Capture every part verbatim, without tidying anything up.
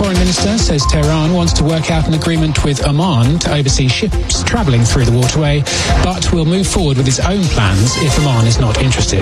foreign minister says Tehran wants to work out an agreement with Oman to oversee ships travelling through the waterway, but will move forward with its own plans if Oman is not interested.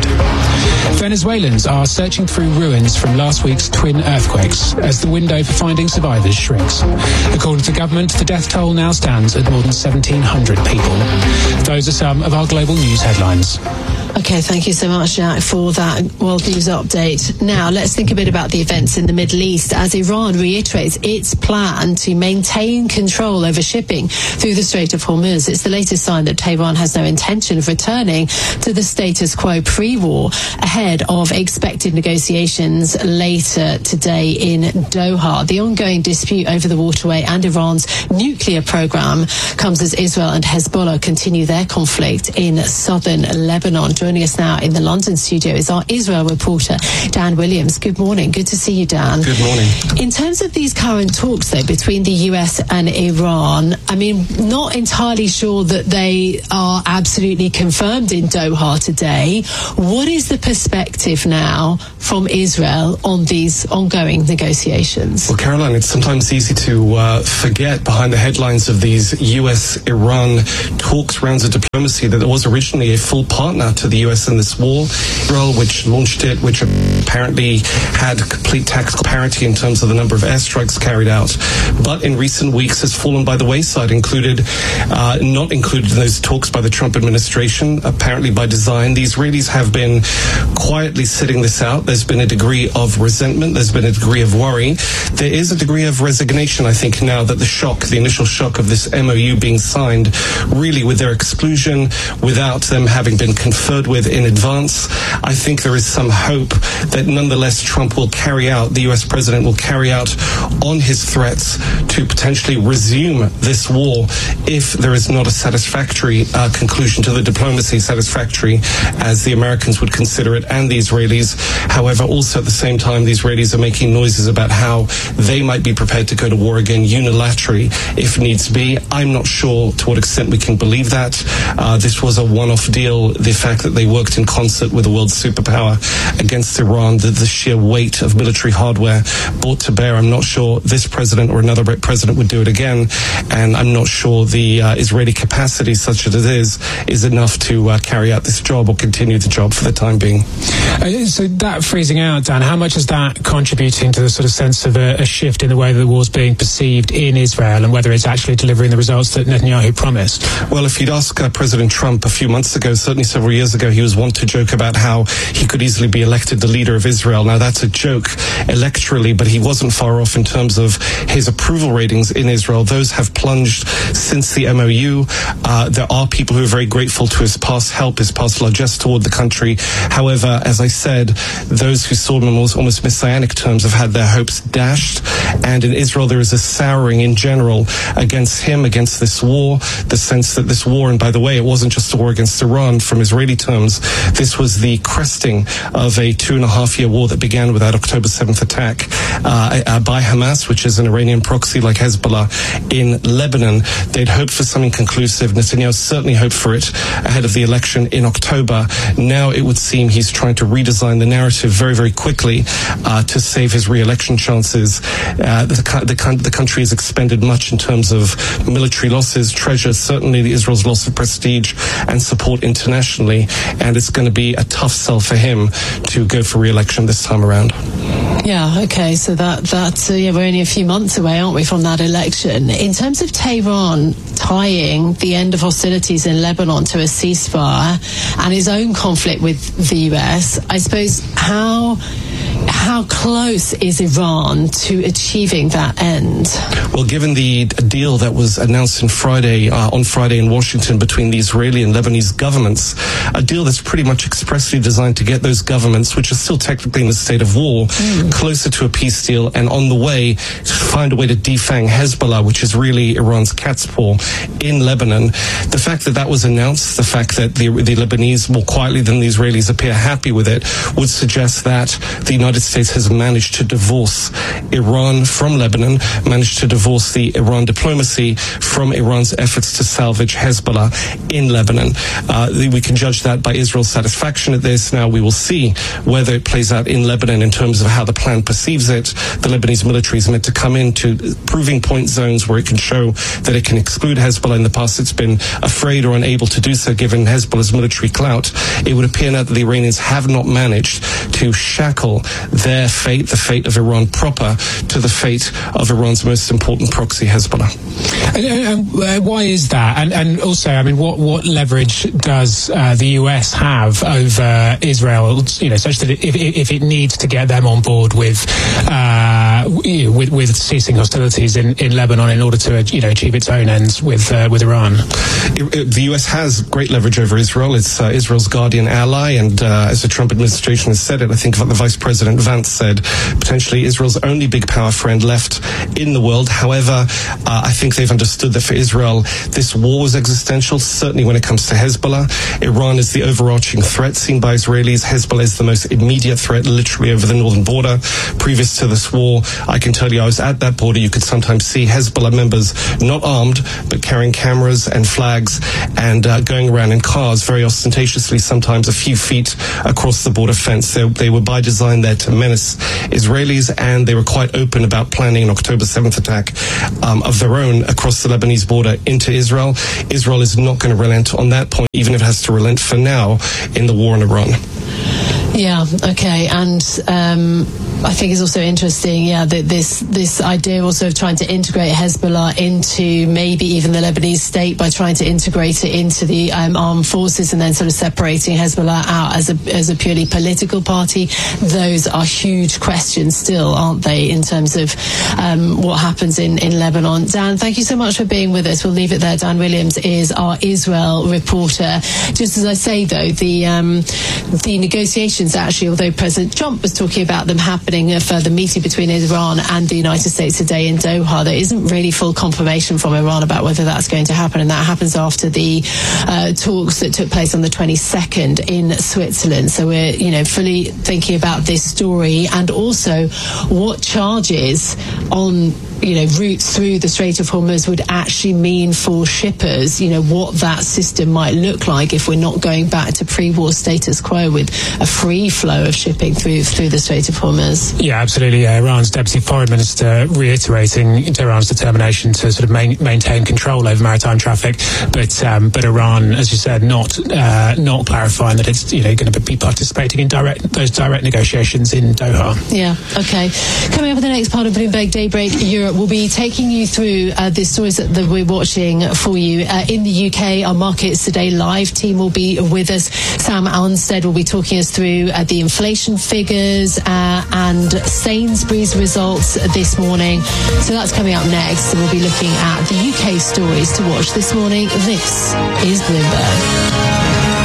Venezuelans are searching through ruins from last week's twin earthquakes as the window for finding survivors shrinks. According to government, the death toll now stands at more than seventeen hundred people. Those are some of our global news headlines. Okay, thank you so much, Jack, for that World News update. Now, let's think a bit about the events in the Middle East as Iran reiterates its plan to maintain control over shipping through the Strait of Hormuz. It's the latest sign that Tehran has no intention of returning to the status quo pre-war ahead of expected negotiations later today in Doha. The ongoing dispute over the waterway and Iran's nuclear program comes as Israel and Hezbollah continue their conflict in southern Lebanon. Joining us now in the London studio is our Israel reporter, Dan Williams. Good morning. Good to see you, Dan. Good morning. In terms of these current talks, though, between the U S and Iran, I mean, not entirely sure that they are absolutely confirmed in Doha today. What is the perspective now from Israel on these ongoing negotiations? Well, Caroline, it's sometimes easy to uh, forget behind the headlines of these U S Iran talks, rounds of diplomacy, that there was originally a full partner to the U S in this war, Israel, which launched it, which apparently had complete tactical parity in terms of the number of airstrikes carried out, but in recent weeks has fallen by the wayside, included, uh, not included in those talks by the Trump administration, apparently by design. The Israelis have been quietly sitting this out. There's been a degree of resentment. There's been a degree of worry. There is a degree of resignation, I think, now that the shock, the initial shock of this M O U being signed, really with their exclusion, without them having been conferred with in advance, I think there is some hope that nonetheless Trump will carry out, the U S president will carry out on his threats to potentially resume this war if there is not a satisfactory uh, conclusion to the diplomacy, satisfactory as the Americans would consider it and the Israelis. However, also at the same time, the Israelis are making noises about how they might be prepared to go to war again unilaterally if needs be. I'm not sure to what extent we can believe that. Uh, this was a one-off deal. The fact that they worked in concert with the world superpower against Iran, the, the sheer weight of military hardware brought to bear, I'm not sure this president or another president would do it again, and I'm not sure the uh, Israeli capacity, such as it is, is enough to uh, carry out this job or continue the job for the time being. Uh, so that freezing out, Dan, how much is that contributing to the sort of sense of a, a shift in the way that the war's being perceived in Israel and whether it's actually delivering the results that Netanyahu promised? Well, if you'd ask uh, President Trump a few months ago, certainly several years ago, he was wont to joke about how he could easily be elected the leader of Israel. Now, that's a joke electorally, but he wasn't far off in terms of his approval ratings in Israel. Those have plunged since the M O U. Uh, there are people who are very grateful to his past help, his past largesse toward the country. However, as I said, those who saw him in almost, almost messianic terms have had their hopes dashed. And in Israel, there is a souring in general against him, against this war, the sense that this war, and by the way, it wasn't just a war against Iran from Israeli terms, this was the cresting of a two and a half year war that began with that October seventh attack uh, uh, by Hamas, which is an Iranian proxy like Hezbollah in Lebanon. They'd hoped for something conclusive. Netanyahu certainly hoped for it ahead of the election in October. Now it would seem he's trying to redesign the narrative very, very quickly uh, to save his re-election chances. Uh, the, the, the country has expended much in terms of military losses, treasure, certainly the Israel's loss of prestige and support internationally, and it's going to be a tough sell for him to go for re-election this time around. Yeah, okay, so that, that uh, yeah, we're only a few months away, aren't we, from that election. In terms of Tehran tying the end of hostilities in Lebanon to a ceasefire and his own conflict with the U S, I suppose, how how close is Iran to achieving that end? Well, given the deal that was announced in Friday, uh, on Friday in Washington between the Israeli and Lebanese governments, a deal that's pretty much expressly designed to get those governments, which are still technically in a state of war, mm. closer to a peace deal and on the way to find a way to defang Hezbollah, which is really Iran's cat's paw in Lebanon. The fact that that was announced, the fact that the, the Lebanese, more quietly than the Israelis, appear happy with it, would suggest that the United United States has managed to divorce Iran from Lebanon, managed to divorce the Iran diplomacy from Iran's efforts to salvage Hezbollah in Lebanon. Uh, we can judge that by Israel's satisfaction at this. Now we will see whether it plays out in Lebanon in terms of how the plan perceives it. The Lebanese military is meant to come into proving point zones where it can show that it can exclude Hezbollah. In the past, it's been afraid or unable to do so given Hezbollah's military clout. It would appear now that the Iranians have not managed to shackle their fate, the fate of Iran proper, to the fate of Iran's most important proxy, Hezbollah. And, and, uh, why is that? And, and also, I mean, what, what leverage does uh, the U S have over Israel, you know, such that if, if it needs to get them on board with uh, with, with ceasing hostilities in, in Lebanon in order to, you know, achieve its own ends with uh, with Iran? It, it, the U S has great leverage over Israel. It's uh, Israel's guardian ally, and uh, as the Trump administration has said it, I think the Vice President Vance said, potentially Israel's only big power friend left in the world. However, uh, I think they've understood that for Israel, this war was existential, certainly when it comes to Hezbollah. Iran is the overarching threat seen by Israelis. Hezbollah is the most immediate threat, literally over the northern border. Previous to this war, I can tell you I was at that border. You could sometimes see Hezbollah members not armed, but carrying cameras and flags and uh, going around in cars very ostentatiously, sometimes a few feet across the border fence. They, they were by design there to menace Israelis, and they were quite open about planning an October seventh attack um, of their own across the Lebanese border into Israel. Israel is not going to relent on that point, even if it has to relent for now in the war in Iran. Yeah, okay, and um, I think it's also interesting, yeah, that this this idea also of trying to integrate Hezbollah into maybe even the Lebanese state by trying to integrate it into the um, armed forces and then sort of separating Hezbollah out as a as a purely political party. Those are huge questions still, aren't they, in terms of um, what happens in, in Lebanon. Dan, thank you so much for being with us. We'll leave it there. Dan Williams is our Israel reporter. Just as I say, though, the um, the negotiations actually, although President Trump was talking about them happening, a further meeting between Iran and the United States today in Doha, there isn't really full confirmation from Iran about whether that's going to happen, and that happens after the uh, talks that took place on the twenty-second in Switzerland. So we're, you know, fully thinking about this story and also what charges on, you know, routes through the Strait of Hormuz would actually mean for shippers, you know, what that system might look like if we're not going back to pre-war status quo with a free flow of shipping through through the Strait of Hormuz. Yeah, absolutely. Yeah. Iran's Deputy Foreign Minister reiterating Tehran's determination to sort of main, maintain control over maritime traffic, but um, but Iran, as you said, not uh, not clarifying that it's, you know, going to be participating in direct those direct negotiations in Doha. Yeah. Okay. Coming up in the next part of Bloomberg Daybreak Europe, we'll be taking you through uh, the stories that, that we're watching for you uh, in the U K. Our Markets Today live team will be with us. Sam Arnstead will be talking us through uh, the inflation figures uh, and Sainsbury's results this morning. So that's coming up next. And we'll be looking at the U K stories to watch this morning. This is Bloomberg.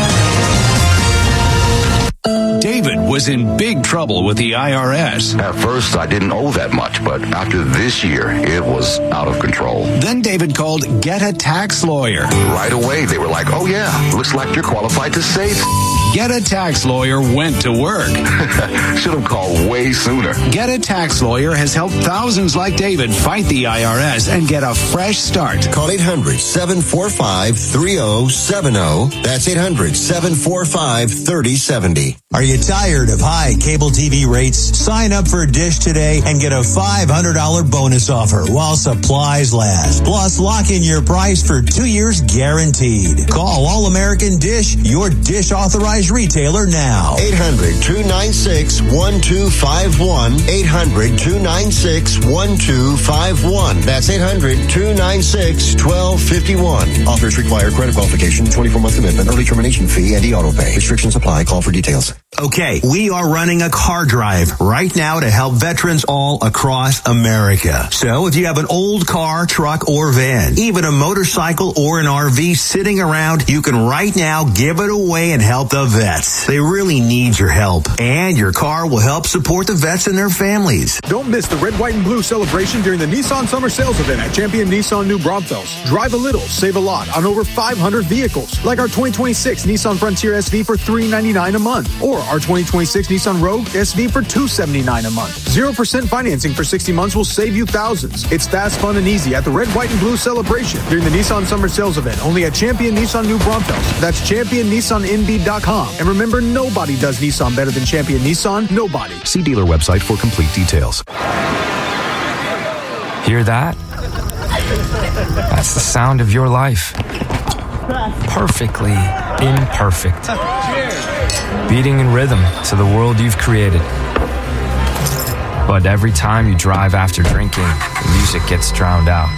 David was in big trouble with the I R S. At first, I didn't owe that much, but after this year, it was out of control. Then David called Get a Tax Lawyer. Right away, they were like, oh yeah, looks like you're qualified to save. Get a Tax Lawyer went to work. Should have called way sooner. Get a Tax Lawyer has helped thousands like David fight the I R S and get a fresh start. Call eight hundred, seven four five, three zero seven zero. That's eight hundred, seven four five, three zero seven zero. Are you tired of high cable T V rates? Sign up for Dish today and get a five hundred dollars bonus offer while supplies last. Plus, lock in your price for two years guaranteed. Call All American Dish, your Dish authorized retailer now. eight hundred, two nine six, one two five one. eight hundred, two nine six, one two five one. That's eight hundred, two nine six, one two five one. Offers require credit qualification, twenty-four month commitment, early termination fee, and e-auto pay. Restrictions apply. Call for details. Okay, we are running a car drive right now to help veterans all across America. So if you have an old car, truck, or van, even a motorcycle or an R V sitting around, you can right now give it away and help the vets. They really need your help. And your car will help support the vets and their families. Don't miss the red, white, and blue celebration during the Nissan Summer Sales Event at Champion Nissan New Braunfels. Drive a little, save a lot on over five hundred vehicles, like our twenty twenty-six Nissan Frontier S V for three hundred ninety-nine dollars a month, or our twenty twenty twenty-six Nissan Rogue S V for two hundred seventy-nine dollars a month. zero percent financing for sixty months will save you thousands. It's fast, fun, and easy at the Red, White, and Blue celebration during the Nissan Summer Sales event, only at Champion Nissan New Braunfels. That's champion nissan n b dot com. And remember, nobody does Nissan better than Champion Nissan. Nobody. See dealer website for complete details. Hear that? That's the sound of your life. Perfectly imperfect. Beating in rhythm to the world you've created. But every time you drive after drinking, the music gets drowned out.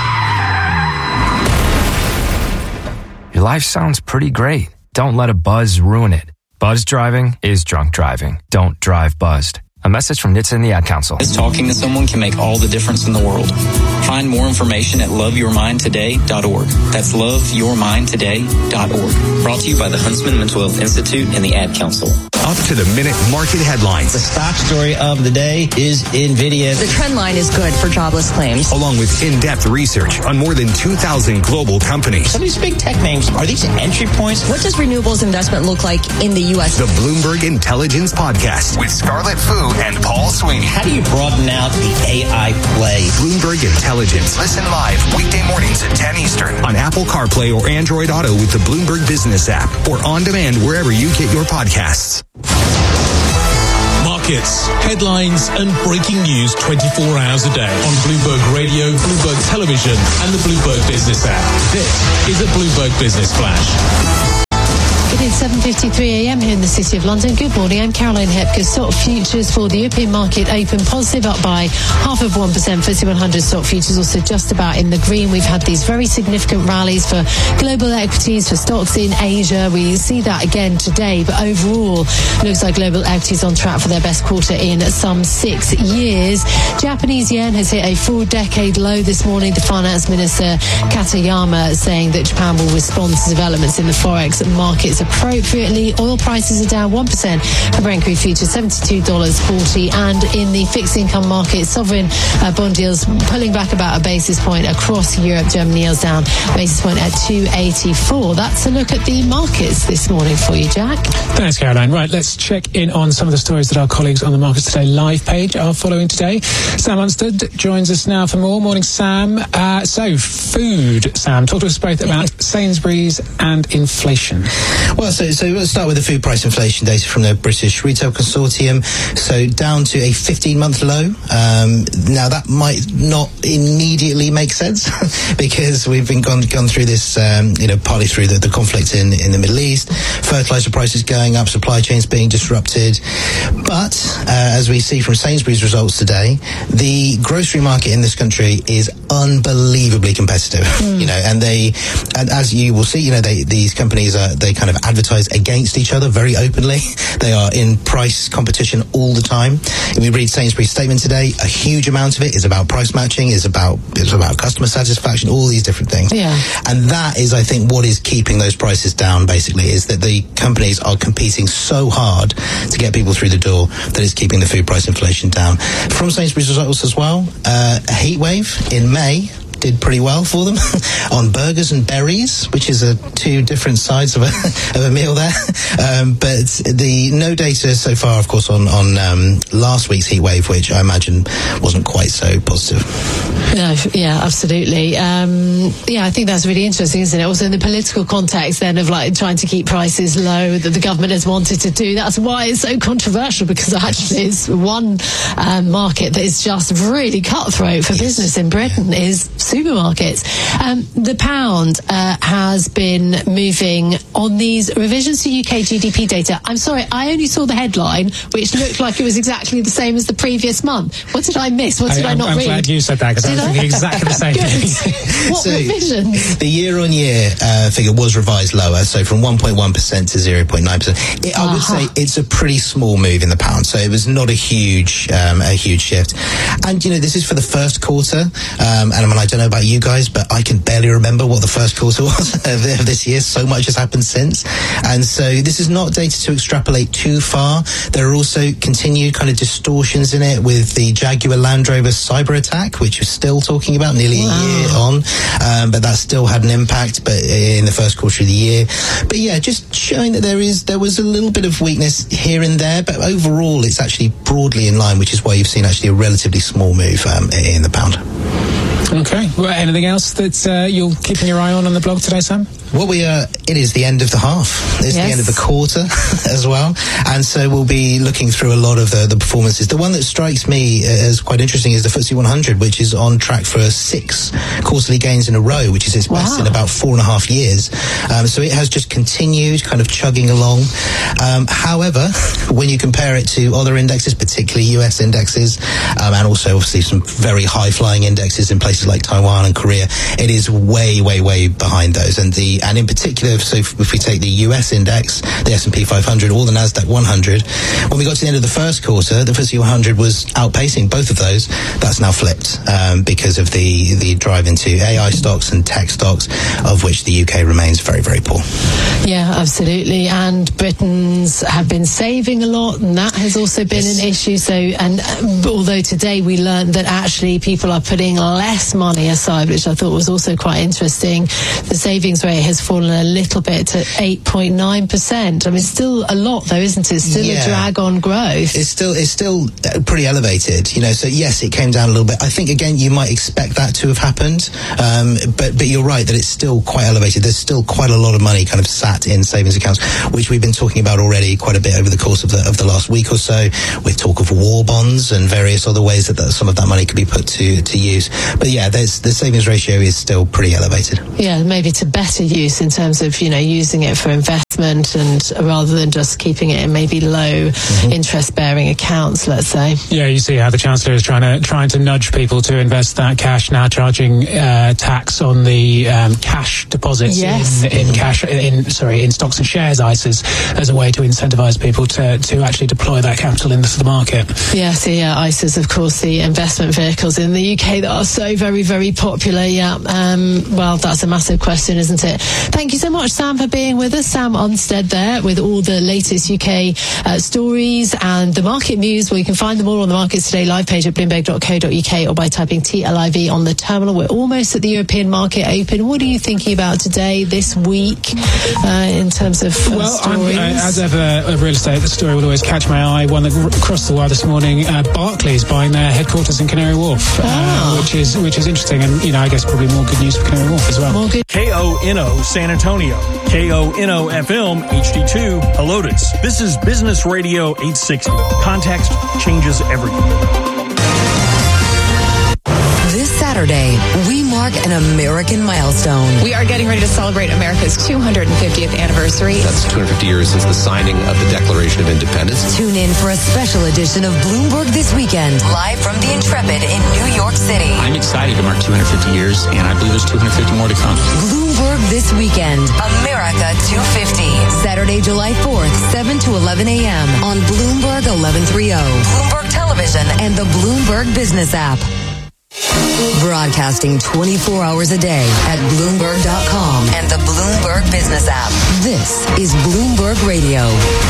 Your life sounds pretty great. Don't let a buzz ruin it. Buzz driving is drunk driving. Don't drive buzzed. A message from N H T S A and the Ad Council. Talking to someone can make all the difference in the world. Find more information at love your mind today dot org. That's love your mind today dot org. Brought to you by the Huntsman Mental Health Institute and the Ad Council. Up to the minute market headlines. The stock story of the day is NVIDIA. The trend line is good for jobless claims. Along with in-depth research on more than two thousand global companies. Some of these big tech names, are these entry points? What does renewables investment look like in the U S? The Bloomberg Intelligence Podcast with Scarlett Fu and Paul Sweeney. How do you broaden out the A I play? Bloomberg Intelligence. Listen live weekday mornings at ten Eastern on Apple CarPlay or Android Auto with the Bloomberg Business app or on demand wherever you get your podcasts. Markets, headlines, and breaking news twenty-four hours a day on Bloomberg Radio, Bloomberg Television, and the Bloomberg Business app. This is a Bloomberg Business Flash. It is seven fifty-three a.m. here in the City of London. Good morning, I'm Caroline Hepker. Stock futures for the European market open positive, up by half of one percent. F T S E one hundred stock futures also just about in the green. We've had these very significant rallies for global equities, for stocks in Asia. We see that again today, but overall, looks like global equities on track for their best quarter in some six years. Japanese yen has hit a four-decade low this morning. The finance minister, Katayama, saying that Japan will respond to developments in the forex markets appropriately. Oil prices are down one percent for Brent crude futures, seventy-two dollars forty. And in the fixed income market, sovereign uh, bond yields pulling back about a basis point across Europe. Germany yields down a basis point at two eighty-four. That's a look at the markets this morning for you, Jack. Thanks, Caroline. Right, let's check in on some of the stories that our colleagues on the Markets Today live page are following today. Sam Unstead joins us now for more. Morning, Sam. Uh, so, food, Sam. Talk to us both about Sainsbury's and inflation. Well, so, so let's start with the food price inflation data from the British Retail Consortium. So down to a fifteen-month low. Um, now, that might not immediately make sense because we've been gone, gone through this, um, you know, partly through the, the conflict in, in the Middle East, fertilizer prices going up, supply chains being disrupted. But uh, as we see from Sainsbury's results today, the grocery market in this country is unbelievably competitive. Mm. You know, and they, and as you will see, you know, they, these companies are, they kind of advertise against each other very openly. They are in price competition all the time. If we read Sainsbury's statement today, a huge amount of it is about price matching, is about is about customer satisfaction, all these different things. Yeah. And that is, I think, what is keeping those prices down, basically, is that the companies are competing so hard to get people through the door that it's keeping the food price inflation down. From Sainsbury's results as well, uh, a heat wave in May did pretty well for them on burgers and berries, which is a two different sides of a, of a meal there. Um, but the no data so far, of course, on, on um, last week's heat wave, which I imagine wasn't quite so positive. No, yeah, absolutely. Um, yeah, I think that's really interesting, isn't it? Also in the political context then of like trying to keep prices low that the government has wanted to do. That's why it's so controversial, because actually it's one um, market that is just really cutthroat for yes. business in Britain is supermarkets. Um, the pound uh, has been moving on these revisions to U K G D P data. I'm sorry, I only saw the headline, which looked like it was exactly the same as the previous month. What did I miss? What did I, I not I'm read? I'm glad you said that, because I was thinking exactly the same thing. What so revisions? The year-on-year uh, figure was revised lower, so from one point one percent to zero point nine percent. It, uh-huh. I would say it's a pretty small move in the pound, so it was not a huge, um, a huge shift. And you know, this is for the first quarter, um, and I mean, I don't know about you guys, but I can barely remember what the first quarter was of this year. So much has happened since, and so this is not data to extrapolate too far. There are also continued kind of distortions in it with the Jaguar Land Rover cyber attack, which is still still talking about, nearly wow. a year on. Um, but that still had an impact, but in the first quarter of the year. But yeah, just showing that there is there was a little bit of weakness here and there, but overall it's actually broadly in line, which is why you've seen actually a relatively small move um, in the pound. Okay. Well, anything else that uh, you're keeping your eye on on the blog today, Sam? Well, we are, it is the end of the half. It's yes. the end of the quarter as well. And so we'll be looking through a lot of the, the performances. The one that strikes me as quite interesting is the F T S E one hundred, which is on track for six quarterly gains in a row, which is its wow. best in about four and a half years. Um, so it has just continued kind of chugging along. Um, however, when you compare it to other indexes, particularly U S indexes, um, and also obviously some very high-flying indexes in places like Taiwan and Korea, it is way, way, way behind those. And the And in particular, so if, if we take the U S index, the S and P five hundred, or the NASDAQ one hundred, when we got to the end of the first quarter, the F T S E one hundred was outpacing both of those. That's now flipped um, because of the, the drive into A I stocks and tech stocks, of which the U K remains very, very poor. Yeah, absolutely. And Britons have been saving a lot, and that has also been yes. an issue. So, and um, although today we learned that actually people are putting less money aside, which I thought was also quite interesting, the savings rate has fallen a little bit to eight point nine percent. I mean, still a lot though, isn't it? Still yeah. a drag on growth. It's still it's still pretty elevated, you know. So yes, it came down a little bit. I think again you might expect that to have happened, um, but but you're right that it's still quite elevated. There's still quite a lot of money kind of sat in savings accounts, which we've been talking about already quite a bit over the course of the of the last week or so, with talk of war bonds and various other ways that, that some of that money could be put to to use. But yeah, there's the savings ratio is still pretty elevated. Yeah, maybe to better use in terms of, you know, using it for investment and rather than just keeping it in maybe low mm-hmm. interest bearing accounts, let's say. Yeah, you see how the Chancellor is trying to trying to nudge people to invest that cash, now charging uh, tax on the um, cash deposits yes. in, in cash in sorry in stocks and shares I S As as a way to incentivize people to to actually deploy that capital into the market. Yes, yeah, I S As, of course, the investment vehicles in the U K that are so very, very popular. Yeah, um, well, that's a massive question, isn't it? Thank you so much, Sam, for being with us. Sam Onstead there with all the latest U K uh, stories and the market news. Well, you can find them all on the Markets Today live page at bloomberg dot co dot uk or by typing T L I V on the terminal. We're almost at the European market open. What are you thinking about today, this week, uh, in terms of uh, well, stories? I'm, uh, as ever, a real estate the story will always catch my eye. One that r- crossed the wire this morning. Uh, Barclays buying their headquarters in Canary Wharf, oh. uh, which is which is interesting, and you know, I guess probably more good news for Canary Wharf as well. More good. K O N O San Antonio, K O N O F M H D two Helotes. This is Business Radio eight sixty. Context changes everything. This Saturday, we mark an American milestone. We are getting ready to celebrate America's two hundred fiftieth anniversary. That's two hundred fifty years since the signing of the Declaration of Independence. Tune in for a special edition of Bloomberg This Weekend, live from the Intrepid in New York City. I'm excited to mark two hundred fifty years, and I believe there's two hundred fifty more to come. Bloomberg This Weekend, America two fifty. Saturday, July fourth, seven to eleven a.m. on Bloomberg eleven thirty, Bloomberg Television, and the Bloomberg Business app. Broadcasting twenty-four hours a day at Bloomberg dot com and the Bloomberg Business app. This is Bloomberg Radio.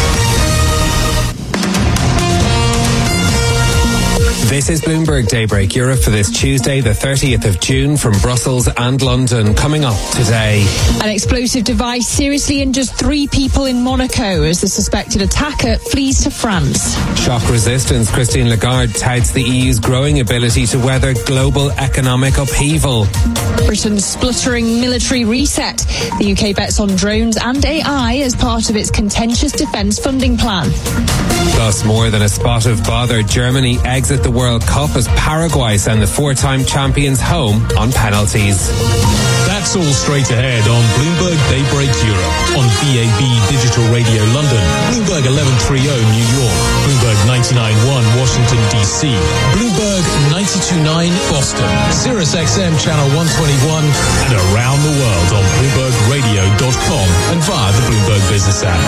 This is Bloomberg Daybreak Europe for this Tuesday, the thirtieth of June, from Brussels and London. Coming up today. An explosive device seriously injures three people in Monaco as the suspected attacker flees to France. Shock resistance. Christine Lagarde touts the E U's growing ability to weather global economic upheaval. Britain's spluttering military reset. The U K bets on drones and A I as part of its contentious defence funding plan. Plus, more than a spot of bother. Germany exit the World Cup as Paraguay send the four-time champions home on penalties. That's all straight ahead on Bloomberg Daybreak Europe, on B A B Digital Radio London, Bloomberg eleven thirty New York, Bloomberg ninety-nine point one Washington D C, Bloomberg ninety-two point nine Boston, Sirius X M Channel one twenty-one, and around the world on Bloomberg Radio dot com and via the Bloomberg Business app.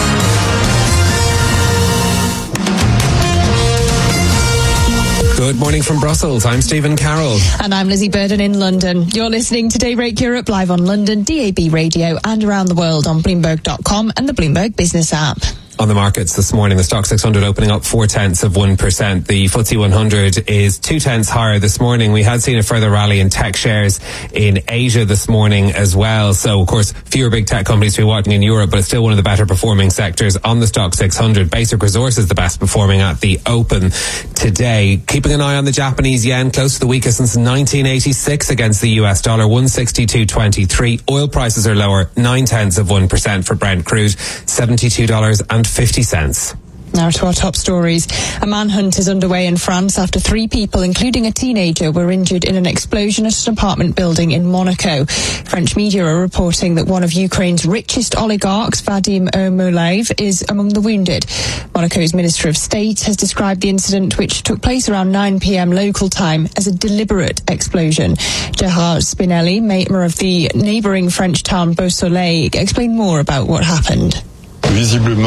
Good morning from Brussels. I'm Stephen Carroll. And I'm Lizzie Burden in London. You're listening to Daybreak Europe live on London, D A B Radio, and around the world on Bloomberg dot com and the Bloomberg Business app. On the markets this morning, the Stock six hundred opening up four tenths of one percent. The F T S E one hundred is two tenths higher this morning. We had seen a further rally in tech shares in Asia this morning as well. So, of course, fewer big tech companies to be watching in Europe, but it's still one of the better performing sectors on the Stock six hundred. Basic Resources the best performing at the open today. Keeping an eye on the Japanese yen, close to the weakest since nineteen eighty-six against the U S dollar, one sixty-two twenty-three. Oil prices are lower, nine tenths of one percent for Brent crude, seventy-two dollars and fifty cents. Now to our top stories. A manhunt is underway in France after three people, including a teenager, were injured in an explosion at an apartment building in Monaco. French media are reporting that one of Ukraine's richest oligarchs, Vadim Ermolaev, is among the wounded. Monaco's Minister of State has described the incident, which took place around nine p.m. local time, as a deliberate explosion. Gerard Spinelli, mayor of the neighbouring French town Beausoleil, explained more about what happened. Visibly,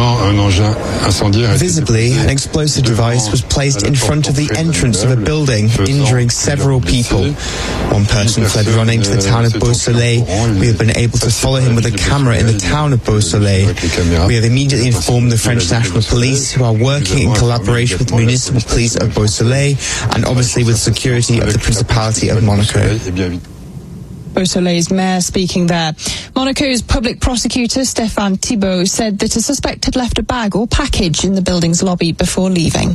an explosive device was placed in front of the entrance of a building, injuring several people. One person fled running to the town of Beausoleil. We have been able to follow him with a camera in the town of Beausoleil. We have immediately informed the French National Police, who are working in collaboration with the municipal police of Beausoleil and obviously with security of the Principality of Monaco. Beausoleil's mayor speaking there. Monaco's public prosecutor, Stéphane Thibault, said that a suspect had left a bag or package in the building's lobby before leaving.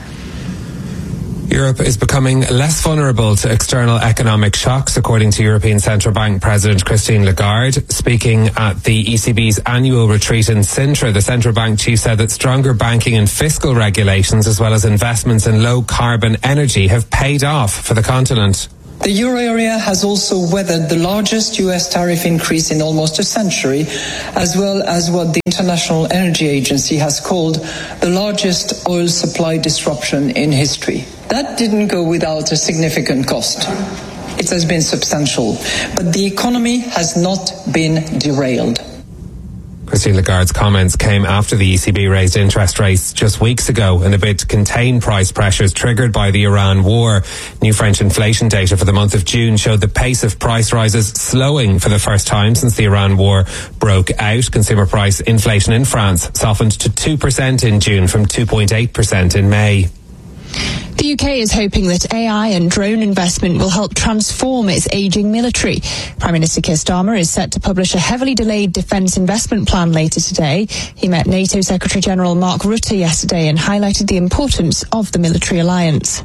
Europe is becoming less vulnerable to external economic shocks, according to European Central Bank President Christine Lagarde. Speaking at the E C B's annual retreat in Sintra, the central bank chief said that stronger banking and fiscal regulations, as well as investments in low-carbon energy, have paid off for the continent. The euro area has also weathered the largest U S tariff increase in almost a century, as well as what the International Energy Agency has called the largest oil supply disruption in history. That didn't go without a significant cost. It has been substantial, but the economy has not been derailed. Christine Lagarde's comments came after the E C B raised interest rates just weeks ago in a bid to contain price pressures triggered by the Iran war. New French inflation data for the month of June showed the pace of price rises slowing for the first time since the Iran war broke out. Consumer price inflation in France softened to two percent in June from two point eight percent in May. The U K is hoping that A I and drone investment will help transform its ageing military. Prime Minister Keir Starmer is set to publish a heavily delayed defence investment plan later today. He met NATO Secretary-General Mark Rutte yesterday and highlighted the importance of the military alliance.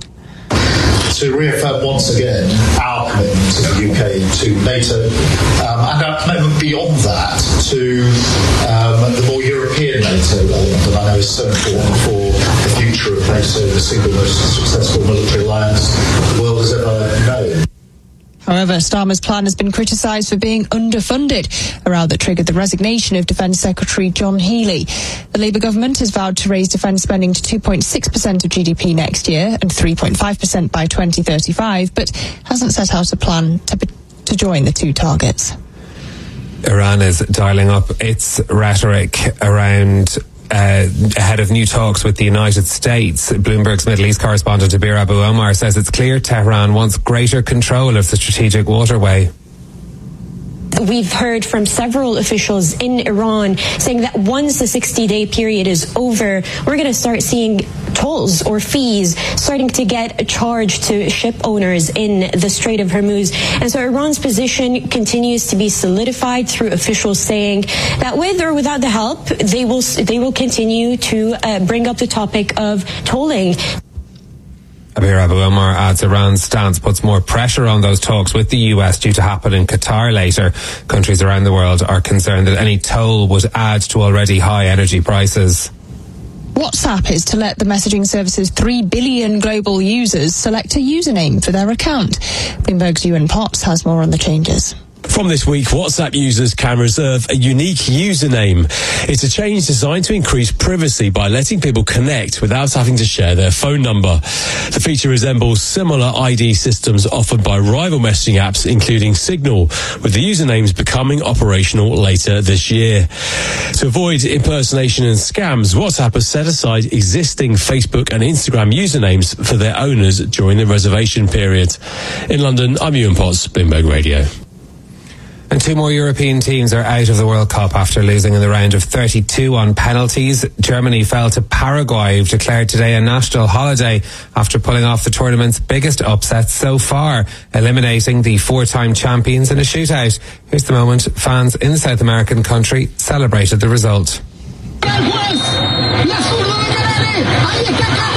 To reaffirm once again our commitment to the U K to NATO um, and our commitment beyond that to um, the more European NATO element that I know is so important for the future of NATO, the single most successful military alliance the world has ever known. However, Starmer's plan has been criticised for being underfunded, a row that triggered the resignation of Defence Secretary John Healey. The Labour government has vowed to raise defence spending to two point six percent of G D P next year and three point five percent by twenty thirty-five, but hasn't set out a plan to, to join the two targets. Iran is dialing up its rhetoric around Uh, ahead of new talks with the United States. Bloomberg's Middle East correspondent Abir Abu Omar says it's clear Tehran wants greater control of the strategic waterway. We've heard from several officials in Iran saying that once the sixty-day period is over, we're going to start seeing tolls or fees starting to get charged to ship owners in the Strait of Hormuz. And so Iran's position continues to be solidified through officials saying that with or without the help, they will they will continue to uh, bring up the topic of tolling. Abir Abu Omar adds Iran's stance puts more pressure on those talks with the U S due to happen in Qatar later. Countries around the world are concerned that any toll would add to already high energy prices. WhatsApp is to let the messaging service's three billion global users select a username for their account. Bloomberg's Ewan Potts has more on the changes. From this week, WhatsApp users can reserve a unique username. It's a change designed to increase privacy by letting people connect without having to share their phone number. The feature resembles similar I D systems offered by rival messaging apps, including Signal, with the usernames becoming operational later this year. To avoid impersonation and scams, WhatsApp has set aside existing Facebook and Instagram usernames for their owners during the reservation period. In London, I'm Ewan Potts, Bloomberg Radio. And two more European teams are out of the World Cup after losing in the round of thirty-two on penalties. Germany fell to Paraguay, who've declared today a national holiday after pulling off the tournament's biggest upset so far, eliminating the four-time champions in a shootout. Here's the moment fans in the South American country celebrated the result.